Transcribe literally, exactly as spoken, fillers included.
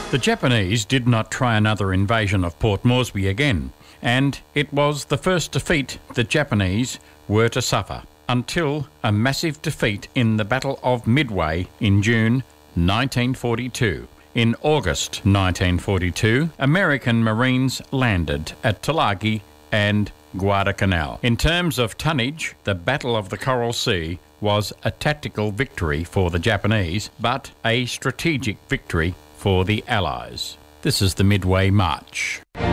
The Japanese did not try another invasion of Port Moresby again, and it was the first defeat the Japanese were to suffer, until a massive defeat in the Battle of Midway in June nineteen forty-two. In August nineteen forty-two, American Marines landed at Tulagi and Guadalcanal. In terms of tonnage, the Battle of the Coral Sea was a tactical victory for the Japanese, but a strategic victory for the Allies. This is the Midway March.